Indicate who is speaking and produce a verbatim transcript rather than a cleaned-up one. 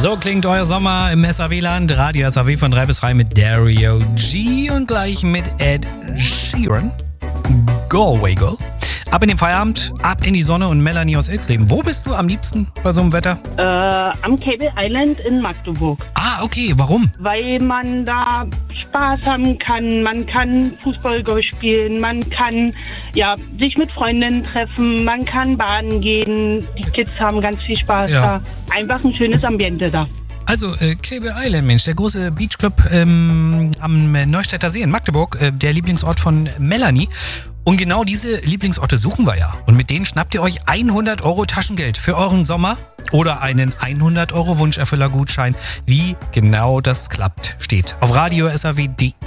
Speaker 1: So klingt euer Sommer im S A W-Land. Radio S A W von drei bis drei mit Dario G und gleich mit Ed Sheeran. Galway Girl. Ab in den Feierabend, ab in die Sonne und Melanie aus Ilksleben. Wo bist du am liebsten bei so einem Wetter?
Speaker 2: Äh, am Cable Island in Magdeburg.
Speaker 1: Ah, okay. Warum?
Speaker 2: Weil man da Spaß haben kann. Man kann Fußballgolf spielen. Man kann ja, sich mit Freundinnen treffen. Man kann baden gehen. Die Kids haben ganz viel Spaß
Speaker 1: Ja.
Speaker 2: da. Einfach ein schönes Ambiente da.
Speaker 1: Also, äh, Cable Island, Mensch, der große Beachclub ähm, am Neustädter See in Magdeburg, äh, der Lieblingsort von Melanie. Und genau diese Lieblingsorte suchen wir ja. Und mit denen schnappt ihr euch hundert Euro Taschengeld für euren Sommer oder einen hundert Euro Wunscherfüller-Gutschein. Wie genau das klappt, steht auf radio s a w punkt d e.